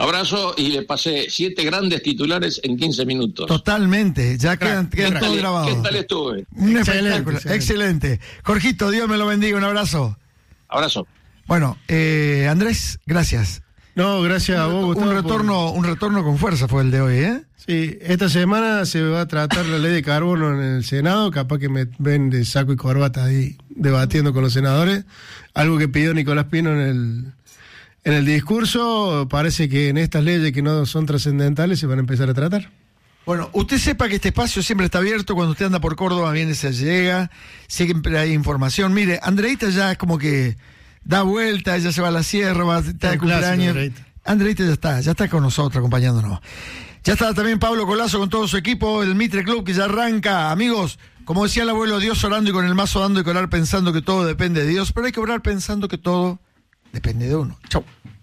Abrazo, y le pasé 7 grandes titulares en 15 minutos. Totalmente, ya quedan todos grabados. ¿Qué tal estuve? Un espectáculo, excelente. Jorgito, Dios me lo bendiga, un abrazo. Abrazo. Bueno, Andrés, gracias. No, gracias a vos, Gustavo. Un retorno con fuerza fue el de hoy, ¿eh? Sí, esta semana se va a tratar la ley de carbono en el Senado, capaz que me ven de saco y corbata ahí debatiendo con los senadores, algo que pidió Nicolás Pino en el discurso. Parece que en estas leyes que no son trascendentales se van a empezar a tratar. Bueno, usted sepa que este espacio siempre está abierto, cuando usted anda por Córdoba viene, se llega, siempre hay información. Mire, Andreita ya es como que da vuelta, ella se va a la sierra, está de cumpleaños. Andreita ya está con nosotros, acompañándonos. Ya está también Pablo Colazo con todo su equipo, el Mitre Club, que ya arranca. Amigos, como decía el abuelo, Dios orando y con el mazo dando, y que orar pensando que todo depende de Dios, pero hay que orar pensando que todo depende de uno. Chau.